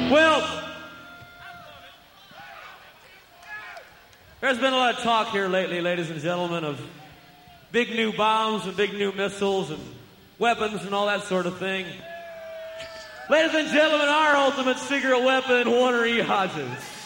Well, there's been a lot of talk here lately, ladies and gentlemen, of big new bombs and big new missiles and weapons and all that sort of thing. Ladies and gentlemen, our ultimate secret weapon, Warner E. Hodges.